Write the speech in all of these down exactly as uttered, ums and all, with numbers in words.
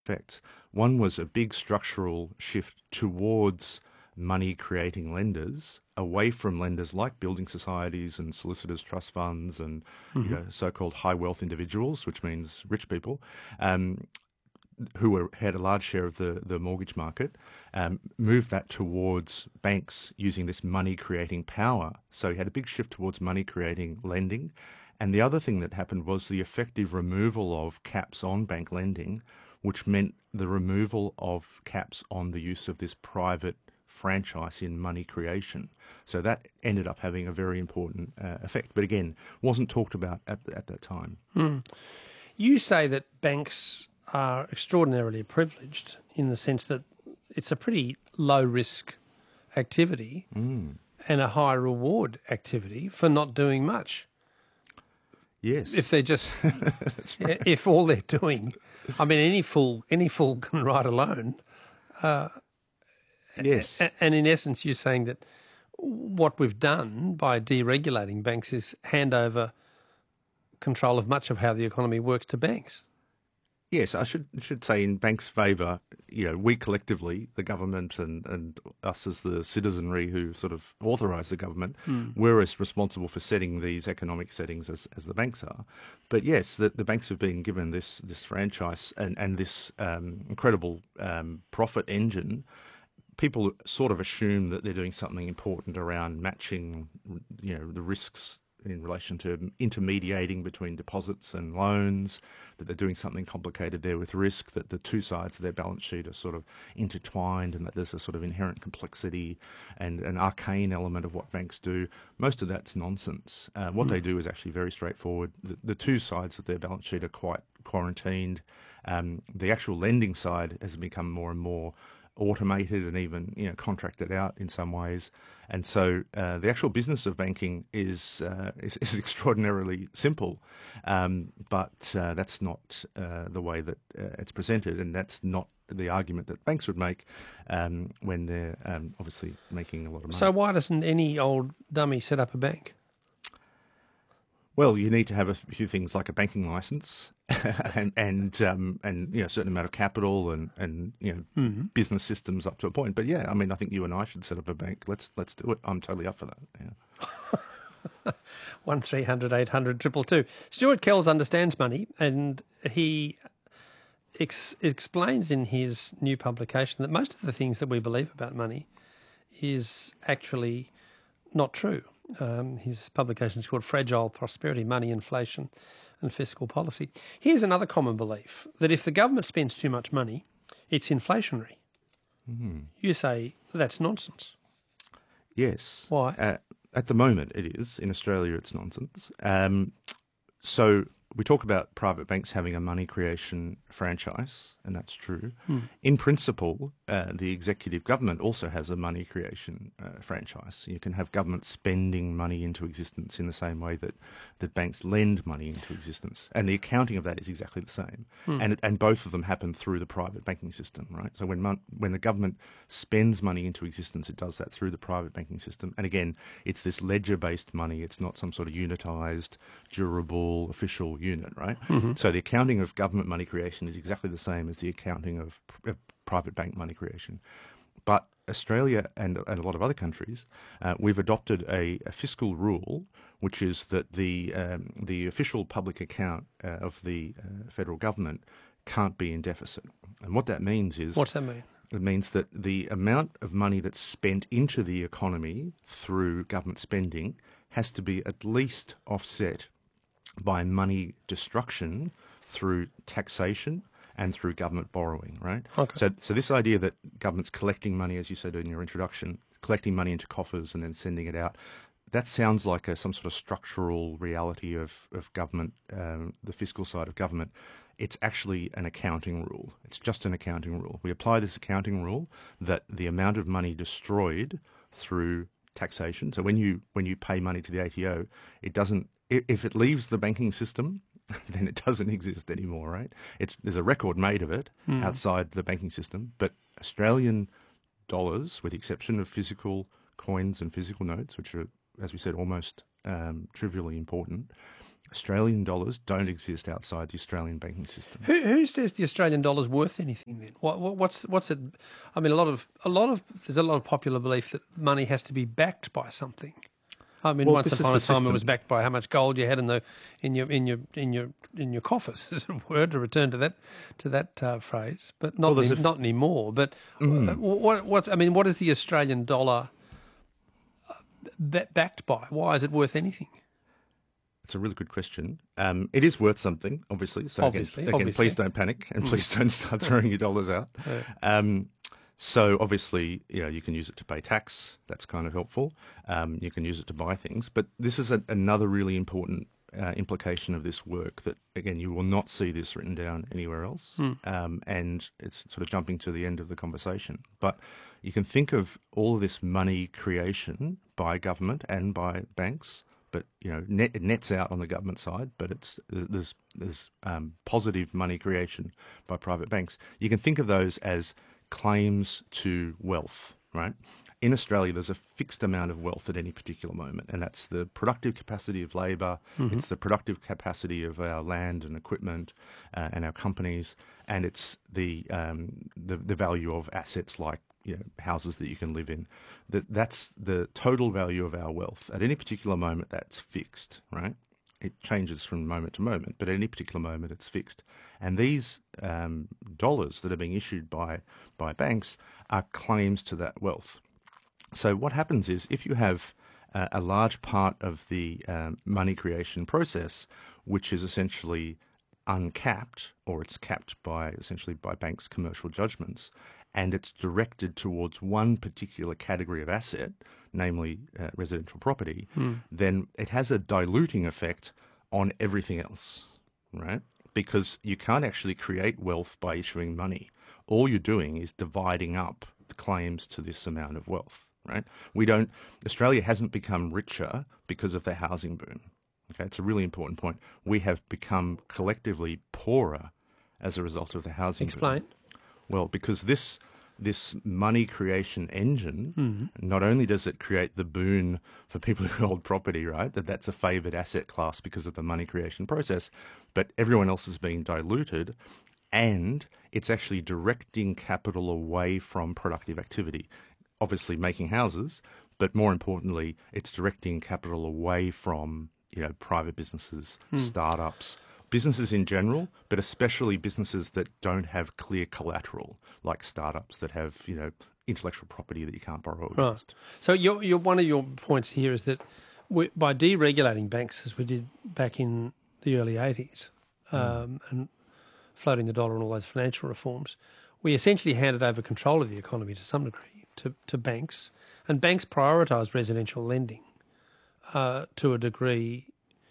effects. One was a big structural shift towards money-creating lenders, away from lenders like building societies and solicitors' trust funds and mm-hmm. you know, so-called high-wealth individuals, which means rich people, um, who were, had a large share of the, the mortgage market, um, moved that towards banks using this money-creating power. So you had a big shift towards money-creating lending. And the other thing that happened was the effective removal of caps on bank lending, which meant the removal of caps on the use of this private franchise in money creation. So that ended up having a very important uh, effect. But again, wasn't talked about at, at that time. Mm. You say that banks are extraordinarily privileged in the sense that it's a pretty low-risk activity mm. and a high-reward activity for not doing much. Yes. If they're just, right. if all they're doing, I mean, any fool, any fool can write a loan. Uh, yes. And in essence, you're saying that what we've done by deregulating banks is hand over control of much of how the economy works to banks. Yes, I should should say in banks' favour, you know, we collectively, the government and, and us as the citizenry who sort of authorise the government, mm. we're as responsible for setting these economic settings as, as the banks are. But yes, the, the banks have been given this this franchise and, and this um, incredible um, profit engine. People sort of assume that they're doing something important around matching, you know, the risks in relation to intermediating between deposits and loans, that they're doing something complicated there with risk, that the two sides of their balance sheet are sort of intertwined and that there's a sort of inherent complexity and an arcane element of what banks do. Most of that's nonsense. Uh, what mm. they do is actually very straightforward. The, the two sides of their balance sheet are quite quarantined. Um, the actual lending side has become more and more automated and even, you know, contracted out in some ways. And so uh, the actual business of banking is uh, is, is extraordinarily simple, um, but uh, that's not uh, the way that uh, it's presented, and that's not the argument that banks would make um, when they're um, obviously making a lot of money. So why doesn't any old dummy set up a bank? Well, you need to have a few things like a banking license and and um, and you know, a certain amount of capital and, and you know mm-hmm. business systems up to a point. But yeah, I mean, I think you and I should set up a bank. Let's let's do it. I'm totally up for that. Yeah. One three hundred eight hundred triple two. Stuart Kells understands money, and he ex- explains in his new publication that most of the things that we believe about money is actually not true. Um, his publication is called Fragile Prosperity, Money, Inflation and Fiscal Policy. Here's another common belief, that if the government spends too much money, it's inflationary. Mm-hmm. You say that's nonsense. Yes. Why? Uh, at the moment it is. In Australia it's nonsense. Um, so we talk about private banks having a money creation franchise, and that's true. Hmm. In principle, uh, the executive government also has a money creation uh, franchise. You can have government spending money into existence in the same way that, that banks lend money into existence. And the accounting of that is exactly the same. Hmm. And, it, and both of them happen through the private banking system, right? So when, mon- when the government spends money into existence, it does that through the private banking system. And again, it's this ledger-based money. It's not some sort of unitized, durable, official unit, right? Mm-hmm. So the accounting of government money creation is exactly the same as the accounting of pr- private bank money creation. But Australia and, and a lot of other countries, uh, we've adopted a, a fiscal rule, which is that the um, the official public account uh, of the uh, federal government can't be in deficit. And what that means is... What's that mean? It means that the amount of money that's spent into the economy through government spending has to be at least offset by money destruction through taxation and through government borrowing, right? Okay. So, so this idea that government's collecting money, as you said in your introduction, collecting money into coffers and then sending it out, that sounds like a, some sort of structural reality of, of government, um, the fiscal side of government. It's actually an accounting rule. It's just an accounting rule. We apply this accounting rule that the amount of money destroyed through taxation, so when you when you pay money to the A T O, it doesn't, if it leaves the banking system, then it doesn't exist anymore, right? It's there's a record made of it mm. outside the banking system, but Australian dollars, with the exception of physical coins and physical notes, which are, as we said, almost um, trivially important, Australian dollars don't exist outside the Australian banking system. Who, who says the Australian dollar's worth anything then? What, what, what's what's it? I mean, a lot of a lot of there's a lot of popular belief that money has to be backed by something. I mean, Well, once this upon a is the time, it was system. backed by how much gold you had in the in your in your in your in your coffers, as a word to return to that to that uh, phrase. But not Well, there's any, a f- not anymore. But Mm. uh, what what's I mean, what is the Australian dollar uh, ba- backed by? Why is it worth anything? It's a really good question. Um, it is worth something, obviously. So Obviously, again, again obviously. please don't panic and please don't start throwing your dollars out. Yeah. Um, so obviously, you know, you can use it to pay tax. That's kind of helpful. Um, you can use it to buy things. But this is a, another really important uh, implication of this work that, again, you will not see this written down anywhere else. Um, and it's sort of jumping to the end of the conversation. But you can think of all of this money creation by government and by banks. But you know, net, it nets out on the government side. But it's there's there's um, positive money creation by private banks. You can think of those as claims to wealth, right? In Australia, there's a fixed amount of wealth at any particular moment, and that's the productive capacity of labour. Mm-hmm. It's the productive capacity of our land and equipment uh, and our companies, and it's the um, the, the value of assets like, you know, houses that you can live in. That that's the total value of our wealth. At any particular moment, that's fixed, right? It changes from moment to moment, but at any particular moment, it's fixed. And these um, dollars that are being issued by by banks are claims to that wealth. So what happens is, if you have uh, a large part of the um, money creation process, which is essentially uncapped, or it's capped by essentially by banks' commercial judgments, and it's directed towards one particular category of asset, namely uh, residential property, hmm. then it has a diluting effect on everything else, right? Because you can't actually create wealth by issuing money. All you're doing is dividing up the claims to this amount of wealth, right? We don't, Australia hasn't become richer because of the housing boom. Okay, it's a really important point. We have become collectively poorer as a result of the housing Explain. boom. Well, because this this money creation engine, mm-hmm. not only does it create the boon for people who hold property, right, that that's a favoured asset class because of the money creation process, but everyone else is being diluted, and it's actually directing capital away from productive activity. Obviously making houses, but more importantly, it's directing capital away from, you know, private businesses, mm. startups, businesses in general, but especially businesses that don't have clear collateral, like startups that have, you know, intellectual property that you can't borrow against. Right. So your, your, one of your points here is that we, by deregulating banks, as we did back in the early eighties, um, mm. and floating the dollar and all those financial reforms, we essentially handed over control of the economy to some degree to, to banks, and banks prioritised residential lending uh, to a degree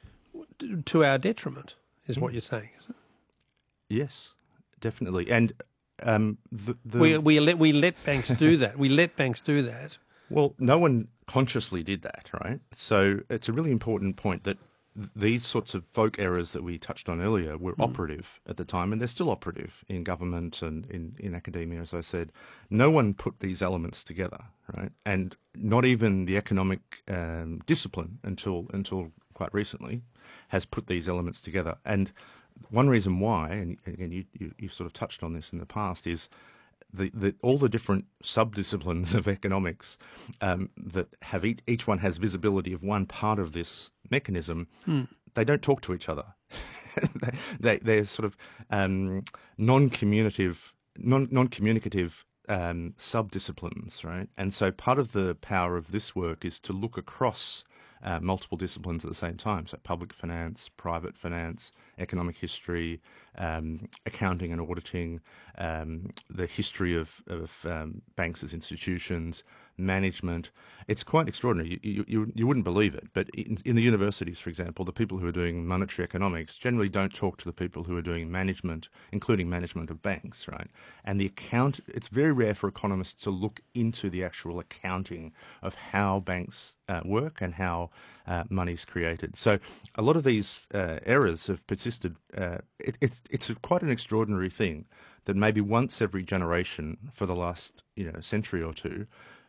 to our detriment. Is what you're saying, isn't it? Yes, definitely. And um, the, the we we let we let banks do that. We let banks do that. Well, no one consciously did that, right? So it's a really important point that th- these sorts of folk errors that we touched on earlier were mm. operative at the time, and they're still operative in government and in, in academia, as I said. No one put these elements together, right? And not even the economic um, discipline until until quite recently has put these elements together. And one reason why, and again, you, you, you've sort of touched on this in the past, is the, the all the different sub-disciplines of economics um, that have each, each one has visibility of one part of this mechanism, hmm. they don't talk to each other. they, they're sort of um, non-communicative, non, non-communicative um, sub-disciplines, right? And so part of the power of this work is to look across Uh, multiple disciplines at the same time, so public finance, private finance, economic history, um, accounting and auditing, um, the history of, of um, banks as institutions, management. It's quite extraordinary. You, you, you wouldn't believe it, but in, in the universities, for example, the people who are doing monetary economics generally don't talk to the people who are doing management, including management of banks, right? And the account, it's very rare for economists to look into the actual accounting of how banks uh, work and how uh, money's created. So a lot of these uh, errors have persisted. Uh, it, it's, it's quite an extraordinary thing that maybe once every generation for the last, you know, century or two,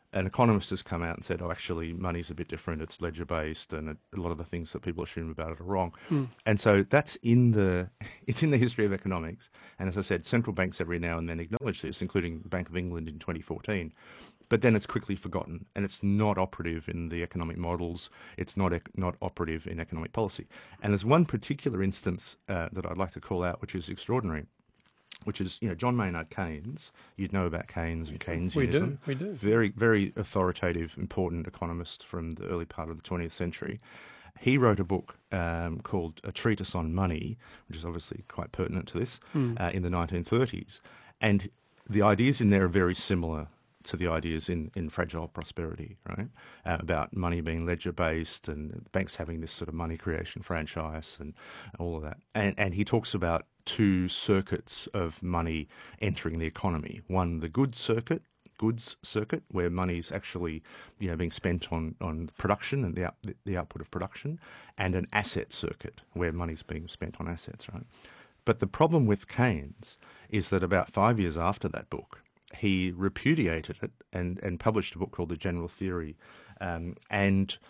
an economist has come out and said, oh, actually, money's a bit different. It's ledger-based, and a, a lot of the things that people assume about it are wrong. Mm. And so that's in the it's in the history of economics. And as I said, central banks every now and then acknowledge this, including the Bank of England in twenty fourteen. But then it's quickly forgotten, and it's not operative in the economic models. It's not ec- not operative in economic policy. And there's one particular instance uh, that I'd like to call out, which is extraordinary, which is, you know, John Maynard Keynes. You'd know about Keynes and Keynesianism. We do, we do. Very, very authoritative, important economist from the early part of the twentieth century. He wrote a book um, called A Treatise on Money, which is obviously quite pertinent to this, mm. uh, in the nineteen thirties. And the ideas in there are very similar to the ideas in, in Fragile Prosperity, right? Uh, about money being ledger-based and banks having this sort of money creation franchise and all of that. And, and he talks about two circuits of money entering the economy. One, the goods circuit, goods circuit, where money's actually, you know, being spent on, on production and the, out, the output of production, and an asset circuit, where money's being spent on assets, right? But the problem with Keynes is that about five years after that book, he repudiated it and, and published a book called The General Theory. Um, and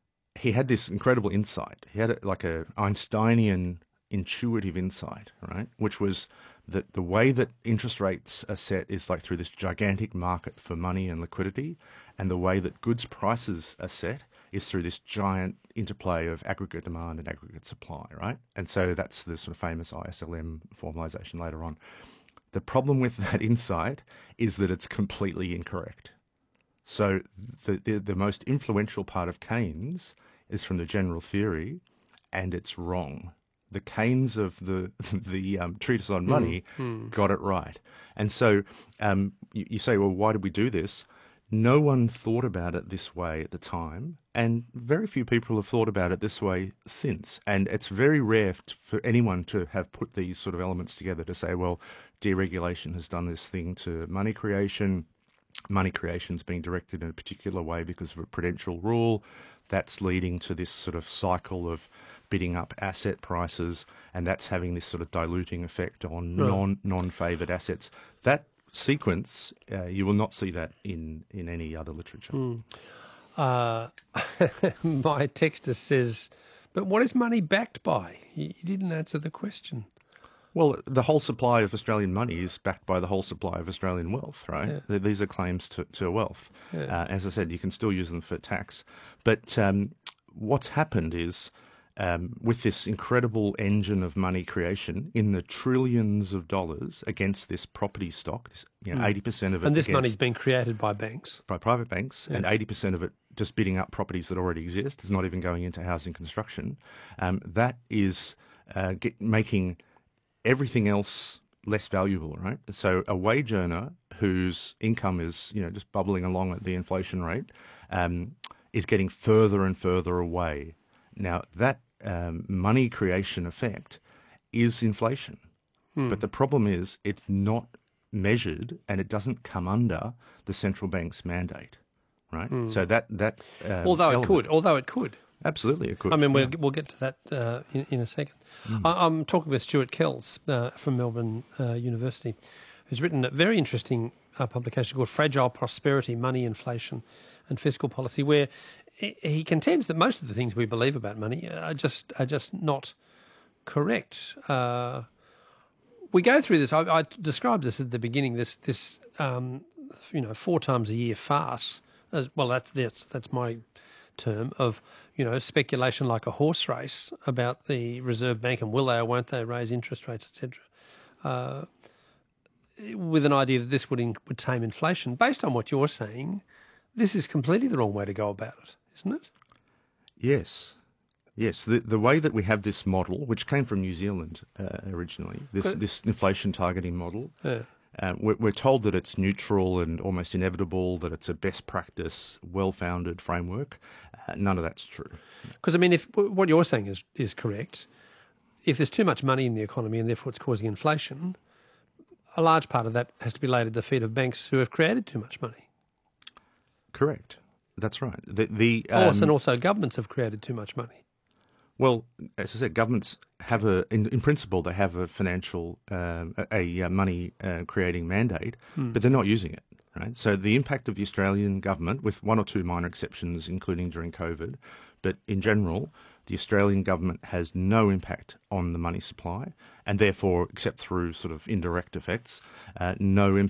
he had this incredible insight. He had a, like a Einsteinian intuitive insight, right? Which was that the way that interest rates are set is like through this gigantic market for money and liquidity. And the way that goods prices are set is through this giant interplay of aggregate demand and aggregate supply, right? And so that's the sort of famous I S L M formalization later on. The problem with that insight is that it's completely incorrect. So the, the the most influential part of Keynes is from the General Theory, and it's wrong. The Keynes of the the um, Treatise on Money mm, mm. got it right. And so um, you, you say, well, why did we do this? No one thought about it this way at the time, and very few people have thought about it this way since. And it's very rare for anyone to have put these sort of elements together to say, well, deregulation has done this thing to money creation. Money creation is being directed in a particular way because of a prudential rule. That's leading to this sort of cycle of bidding up asset prices, and that's having this sort of diluting effect on right. non, non-favoured assets. That sequence, uh, you will not see that in, in any other literature. Mm. Uh, my texter says, but what is money backed by? You didn't answer the question. Well, the whole supply of Australian money is backed by the whole supply of Australian wealth, right? Yeah. These are claims to, to wealth. Yeah. Uh, as I said, you can still use them for tax. But um, what's happened is um, with this incredible engine of money creation in the trillions of dollars against this property stock, this, you know, mm. eighty percent of it. And this money's been created by banks. By private banks, yeah. and eighty percent of it just bidding up properties that already exist. It's not even going into housing construction. Um, that is uh, get, making everything else less valuable, right? So a wage earner whose income is, you know, just bubbling along at the inflation rate um, is getting further and further away. Now, that um, money creation effect is inflation. Hmm. But the problem is it's not measured and it doesn't come under the central bank's mandate, right? Hmm. So that... that um, although element, it could, although it could. Absolutely, it could. I mean, we'll, yeah. we'll get to that uh, in, in a second. Mm. I, I'm talking with Stuart Kells uh, from Melbourne uh, University, who's written a very interesting uh, publication called Fragile Prosperity, Money, Inflation and Fiscal Policy, where he, he contends that most of the things we believe about money are just are just not correct. Uh, we go through this. I, I described this at the beginning. This this um, you know four times a year farce. As, well, that's that's that's my term of, you know, speculation like a horse race about the Reserve Bank and will they or won't they raise interest rates, et cetera, uh, with an idea that this would, in, would tame inflation. Based on what you're saying, this is completely the wrong way to go about it, isn't it? Yes. Yes, the the way that we have this model, which came from New Zealand uh, originally, this, but, this inflation targeting model, yeah. Uh, we're, we're told that it's neutral and almost inevitable, that it's a best practice, well-founded framework. Uh, none of that's true. Because, I mean, if what you're saying is, is correct, if there's too much money in the economy and therefore it's causing inflation, a large part of that has to be laid at the feet of banks who have created too much money. Correct. That's right. The, the um, also, and also governments have created too much money. Well, as I said, governments have a, in, in principle, they have a financial, um, a, a money uh, creating mandate, hmm. but they're not using it, Right? So the impact of the Australian government, with one or two minor exceptions, including during COVID, but in general, the Australian government has no impact on the money supply, and therefore, except through sort of indirect effects, uh, no impact